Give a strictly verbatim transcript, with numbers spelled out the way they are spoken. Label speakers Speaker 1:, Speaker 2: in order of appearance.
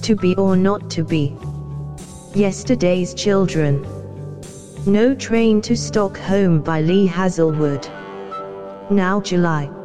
Speaker 1: To be or not to be. Yesterday's children. No Train to Stockholm by Lee Hazelwood. Now July.